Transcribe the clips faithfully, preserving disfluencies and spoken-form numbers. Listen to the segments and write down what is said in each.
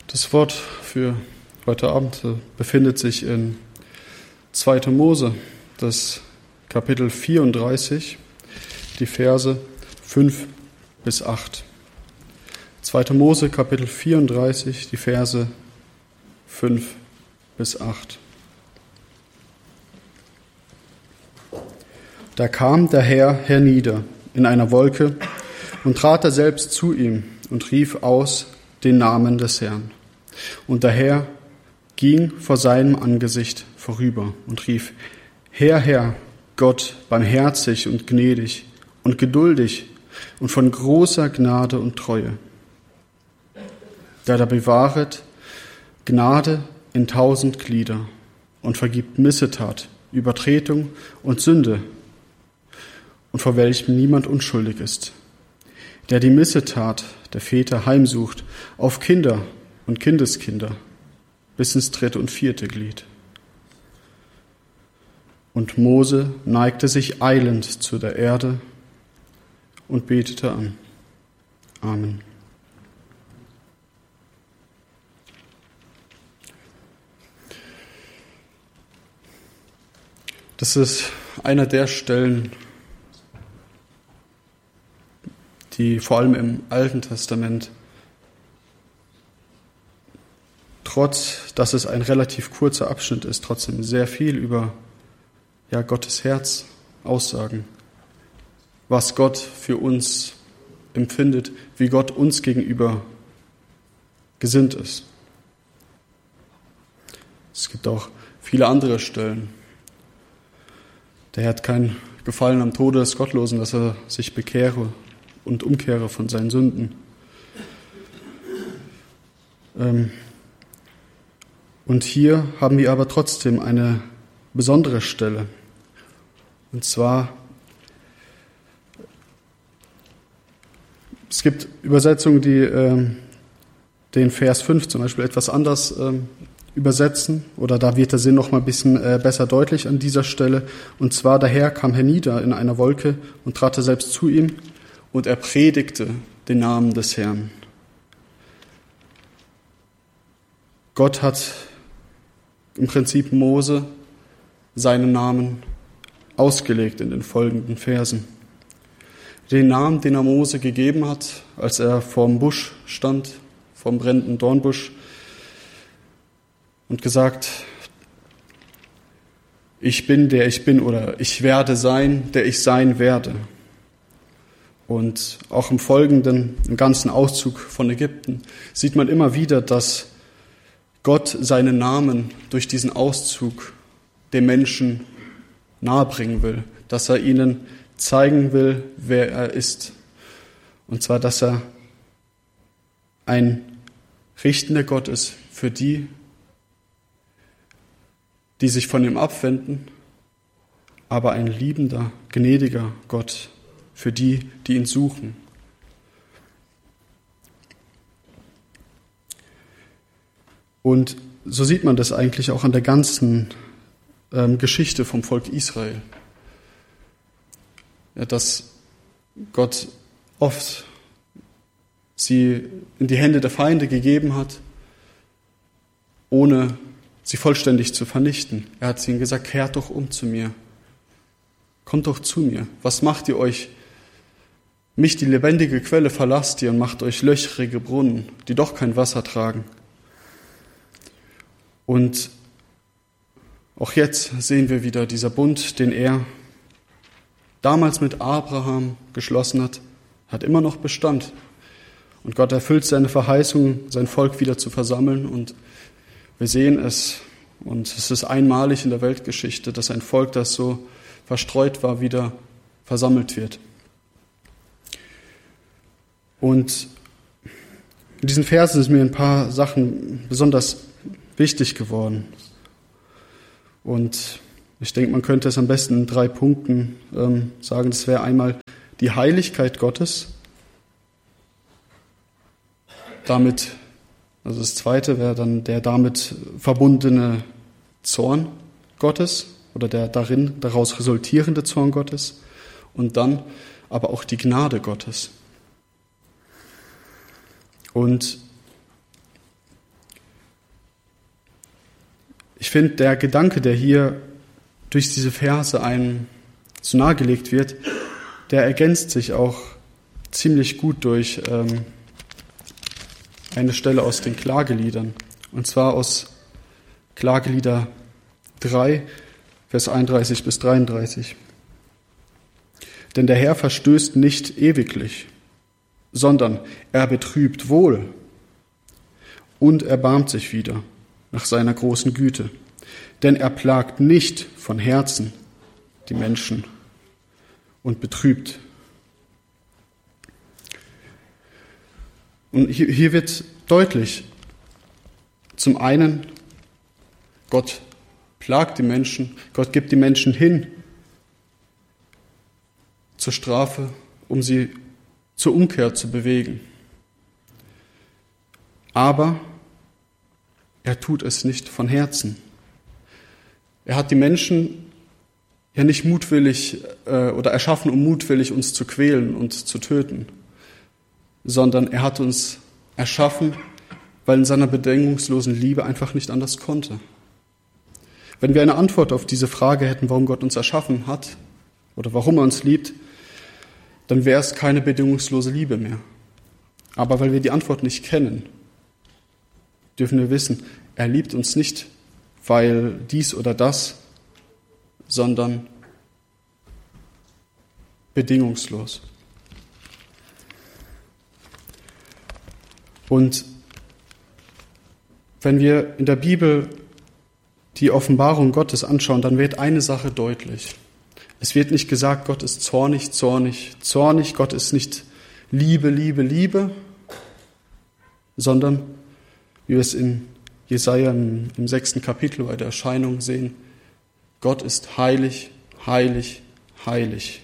Das Wort für heute Abend befindet sich in zweiter Mose, das Kapitel vierunddreißig, die Verse fünf bis acht. zweiter Mose, Kapitel vierunddreißig, die Verse fünf bis acht. Da kam der Herr hernieder in einer Wolke und trat er selbst zu ihm und rief aus den Namen des Herrn. Und der Herr ging vor seinem Angesicht vorüber und rief: Herr, Herr, Gott, barmherzig und gnädig und geduldig und von großer Gnade und Treue, der da bewahret Gnade in tausend Glieder und vergibt Missetat, Übertretung und Sünde, und vor welchem niemand unschuldig ist, der die Missetat der Väter heimsucht auf Kinder und Kindeskinder bis ins dritte und vierte Glied. Und Mose neigte sich eilend zu der Erde und betete an. Amen. Das ist einer der Stellen, die vor allem im Alten Testament, trotz dass es ein relativ kurzer Abschnitt ist, trotzdem sehr viel über ja, Gottes Herz aussagen, was Gott für uns empfindet, wie Gott uns gegenüber gesinnt ist. Es gibt auch viele andere Stellen. Der Herr hat kein Gefallen am Tode des Gottlosen, dass er sich bekehre und umkehre von seinen Sünden. Und hier haben wir aber trotzdem eine besondere Stelle. Und zwar, es gibt Übersetzungen, die äh, den Vers fünf zum Beispiel etwas anders äh, übersetzen, oder da wird der Sinn noch mal ein bisschen äh, besser deutlich an dieser Stelle. Und zwar, der Herr kam hernieder in einer Wolke und trat selbst zu ihm, und er predigte den Namen des Herrn. Gott hat im Prinzip Mose seinen Namen ausgelegt in den folgenden Versen. Den Namen, den er Mose gegeben hat, als er vorm Busch stand, vorm brennenden Dornbusch, und gesagt: Ich bin, der ich bin, oder ich werde sein, der ich sein werde. Und auch im folgenden, im ganzen Auszug von Ägypten sieht man immer wieder, dass Gott seinen Namen durch diesen Auszug den Menschen nahebringen will, dass er ihnen zeigen will, wer er ist. Und zwar, dass er ein richtender Gott ist für die, die sich von ihm abwenden, aber ein liebender, gnädiger Gott für die, die ihn suchen. Und so sieht man das eigentlich auch an der ganzen ähm, Geschichte vom Volk Israel. Ja, dass Gott oft sie in die Hände der Feinde gegeben hat, ohne sie vollständig zu vernichten. Er hat ihnen gesagt: Kehrt doch um zu mir. Kommt doch zu mir. Was macht ihr euch? Mich, die lebendige Quelle, verlasst ihr und macht euch löchrige Brunnen, die doch kein Wasser tragen. Und auch jetzt sehen wir wieder, dieser Bund, den er damals mit Abraham geschlossen hat, hat immer noch Bestand. Und Gott erfüllt seine Verheißung, sein Volk wieder zu versammeln. Und wir sehen es, und es ist einmalig in der Weltgeschichte, dass ein Volk, das so verstreut war, wieder versammelt wird. Und in diesen Versen sind mir ein paar Sachen besonders wichtig geworden. Und ich denke, man könnte es am besten in drei Punkten ähm, sagen. Das wäre einmal die Heiligkeit Gottes. Damit, also das zweite wäre dann der damit verbundene Zorn Gottes oder der darin daraus resultierende Zorn Gottes. Und dann aber auch die Gnade Gottes. Und ich finde, der Gedanke, der hier durch diese Verse einem so nahegelegt wird, der ergänzt sich auch ziemlich gut durch ähm, eine Stelle aus den Klageliedern. Und zwar aus Klagelieder drei, Vers einunddreißig bis dreiunddreißig. Denn der Herr verstößt nicht ewiglich, sondern er betrübt wohl und erbarmt sich wieder nach seiner großen Güte. Denn er plagt nicht von Herzen die Menschen und betrübt. Und hier, hier wird deutlich, zum einen, Gott plagt die Menschen, Gott gibt die Menschen hin zur Strafe, um sie zur Umkehr zu bewegen. Aber er tut es nicht von Herzen. Er hat die Menschen ja nicht mutwillig äh, oder erschaffen, um mutwillig uns zu quälen und zu töten, sondern er hat uns erschaffen, weil in seiner bedingungslosen Liebe einfach nicht anders konnte. Wenn wir eine Antwort auf diese Frage hätten, warum Gott uns erschaffen hat oder warum er uns liebt, dann wäre es keine bedingungslose Liebe mehr. Aber weil wir die Antwort nicht kennen, dürfen wir wissen, er liebt uns nicht, weil dies oder das, sondern bedingungslos. Und wenn wir in der Bibel die Offenbarung Gottes anschauen, dann wird eine Sache deutlich. Es wird nicht gesagt, Gott ist zornig, zornig, zornig, Gott ist nicht Liebe, Liebe, Liebe, sondern, wie wir es in Jesaja im, im sechsten Kapitel bei der Erscheinung sehen, Gott ist heilig, heilig, heilig.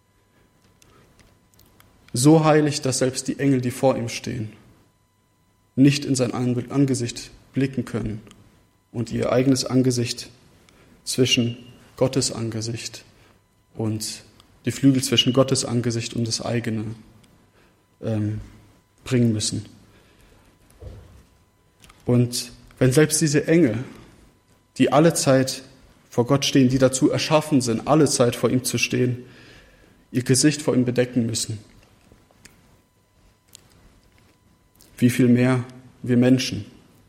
So heilig, dass selbst die Engel, die vor ihm stehen, nicht in sein Angesicht blicken können und ihr eigenes Angesicht zwischen Gottes Angesicht und die Flügel zwischen Gottes Angesicht und das eigene ähm, bringen müssen. Und wenn selbst diese Engel, die alle Zeit vor Gott stehen, die dazu erschaffen sind, alle Zeit vor ihm zu stehen, ihr Gesicht vor ihm bedecken müssen, wie viel mehr wir Menschen.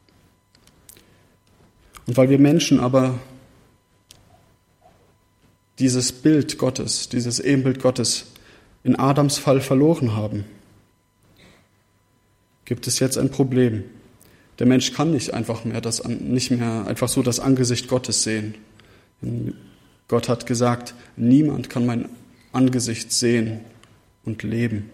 Und weil wir Menschen aber dieses Bild Gottes, dieses Ebenbild Gottes in Adams Fall verloren haben, gibt es jetzt ein Problem. Der Mensch kann nicht einfach mehr das, nicht mehr einfach so das Angesicht Gottes sehen. Gott hat gesagt, niemand kann mein Angesicht sehen und leben.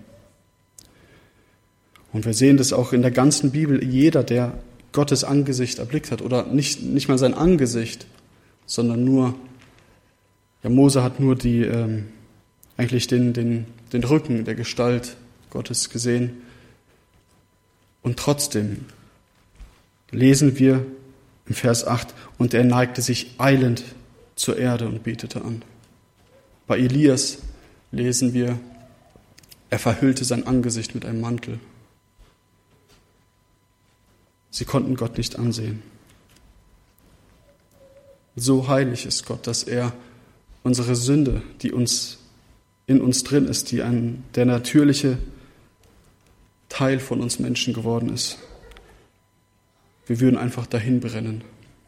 Und wir sehen das auch in der ganzen Bibel. Jeder, der Gottes Angesicht erblickt hat, oder nicht, nicht mal sein Angesicht, sondern nur, ja, Mose hat nur die, ähm, eigentlich den, den, den Rücken der Gestalt Gottes gesehen. Und trotzdem lesen wir im Vers acht, und er neigte sich eilend zur Erde und betete an. Bei Elias lesen wir, er verhüllte sein Angesicht mit einem Mantel. Sie konnten Gott nicht ansehen. So heilig ist Gott, dass er unsere Sünde, die uns in uns drin ist, die ein, der natürliche Teil von uns Menschen geworden ist, wir würden einfach dahin brennen.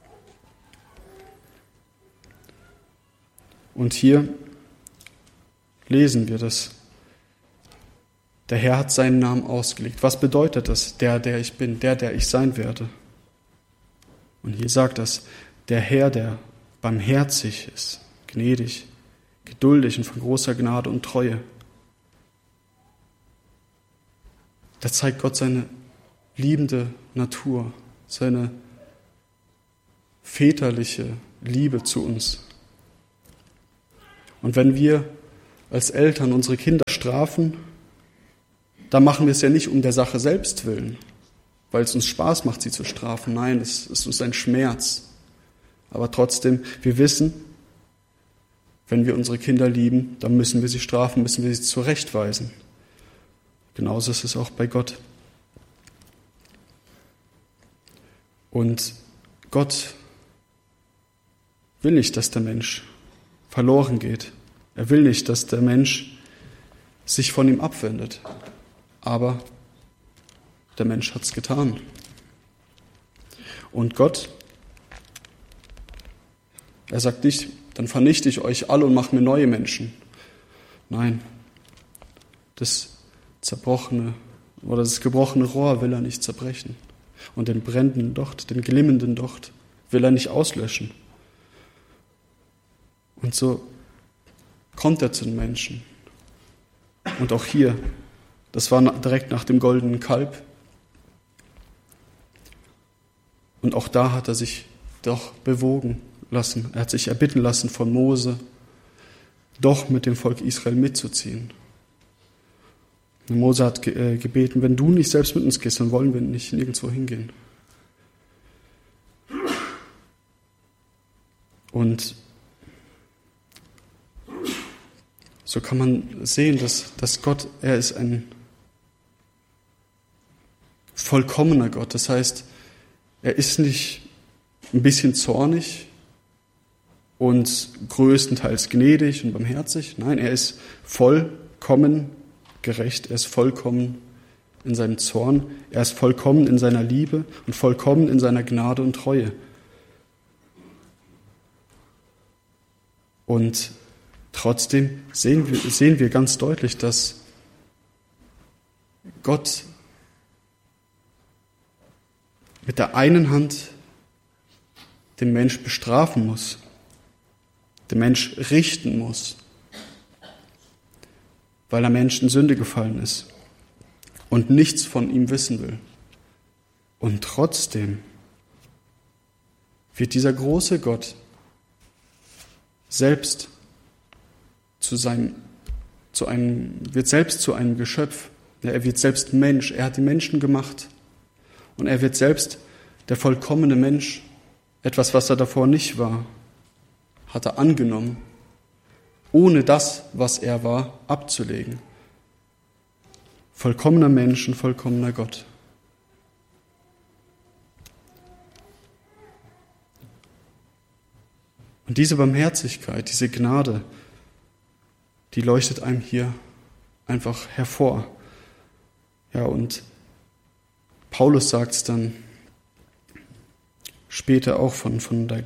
Und hier lesen wir das. Der Herr hat seinen Namen ausgelegt. Was bedeutet das? Der, der ich bin, der, der ich sein werde. Und hier sagt das, der Herr, der barmherzig ist, gnädig, geduldig und von großer Gnade und Treue. Da zeigt Gott seine liebende Natur, seine väterliche Liebe zu uns. Und wenn wir als Eltern unsere Kinder strafen, dann machen wir es ja nicht um der Sache selbst willen, weil es uns Spaß macht, sie zu strafen. Nein, es ist uns ein Schmerz. Aber trotzdem, wir wissen, wenn wir unsere Kinder lieben, dann müssen wir sie strafen, müssen wir sie zurechtweisen. Genauso ist es auch bei Gott. Und Gott will nicht, dass der Mensch verloren geht. Er will nicht, dass der Mensch sich von ihm abwendet. Aber der Mensch hat es getan. Und Gott, er sagt nicht, dann vernichte ich euch alle und mache mir neue Menschen. Nein, das zerbrochene oder das gebrochene Rohr will er nicht zerbrechen. Und den brennenden Docht, den glimmenden Docht will er nicht auslöschen. Und so kommt er zu den Menschen. Und auch hier, das war direkt nach dem goldenen Kalb. Und auch da hat er sich doch bewogen lassen. Er hat sich erbitten lassen von Mose, doch mit dem Volk Israel mitzuziehen. Und Mose hat gebeten, wenn du nicht selbst mit uns gehst, dann wollen wir nicht nirgendwo hingehen. Und so kann man sehen, dass, dass Gott, er ist ein vollkommener Gott. Das heißt, er ist nicht ein bisschen zornig und größtenteils gnädig und barmherzig. Nein, er ist vollkommen gerecht. Er ist vollkommen in seinem Zorn. Er ist vollkommen in seiner Liebe und vollkommen in seiner Gnade und Treue. Und trotzdem sehen wir, sehen wir ganz deutlich, dass Gott mit der einen Hand den Mensch bestrafen muss, den Mensch richten muss, weil er Mensch in Sünde gefallen ist und nichts von ihm wissen will. Und trotzdem wird dieser große Gott selbst zu seinem, zu einem, wird selbst zu einem Geschöpf. Ja, er wird selbst Mensch. Er hat die Menschen gemacht. Und er wird selbst der vollkommene Mensch. Etwas, was er davor nicht war, hat er angenommen, ohne das, was er war, abzulegen. Vollkommener Mensch und vollkommener Gott. Und diese Barmherzigkeit, diese Gnade, die leuchtet einem hier einfach hervor. Ja, und Paulus sagt es dann später auch von, von, der,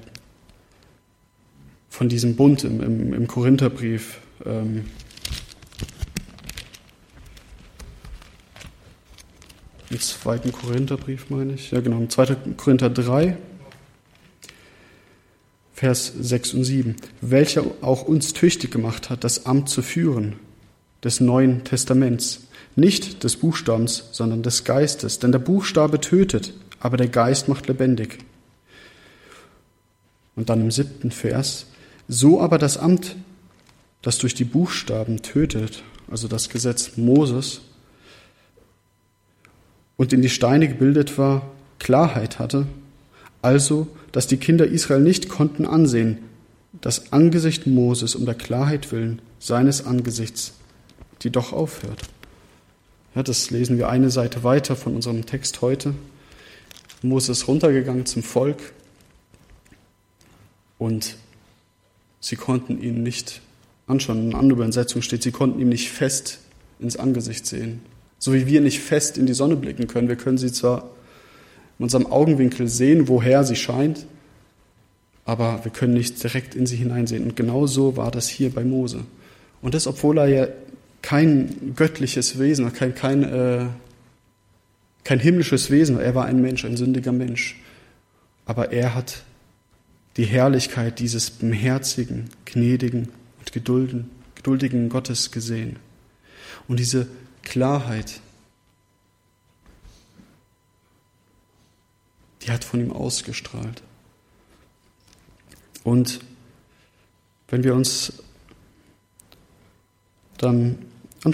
von diesem Bund im, im, im Korintherbrief. Ähm, Im zweiten Korintherbrief meine ich. Ja genau, im zweiten Korinther drei, Vers sechs und sieben. Welcher auch uns tüchtig gemacht hat, das Amt zu führen, des Neuen Testaments. Nicht des Buchstabens, sondern des Geistes. Denn der Buchstabe tötet, aber der Geist macht lebendig. Und dann im siebten Vers. So aber das Amt, das durch die Buchstaben tötet, also das Gesetz Moses, und in die Steine gebildet war, Klarheit hatte, also, dass die Kinder Israel nicht konnten ansehen, das Angesicht Moses um der Klarheit willen seines Angesichts, die doch aufhört. Ja, das lesen wir eine Seite weiter von unserem Text heute. Moses ist runtergegangen zum Volk und sie konnten ihn nicht anschauen. In einer anderen Übersetzung steht, sie konnten ihm nicht fest ins Angesicht sehen. So wie wir nicht fest in die Sonne blicken können. Wir können sie zwar in unserem Augenwinkel sehen, woher sie scheint, aber wir können nicht direkt in sie hineinsehen. Und genau so war das hier bei Mose. Und das, obwohl er ja kein göttliches Wesen, kein, kein, äh, kein himmlisches Wesen war. Er war ein Mensch, ein sündiger Mensch. Aber er hat die Herrlichkeit dieses barmherzigen, gnädigen und gedulden, geduldigen Gottes gesehen. Und diese Klarheit, die hat von ihm ausgestrahlt. Und wenn wir uns dann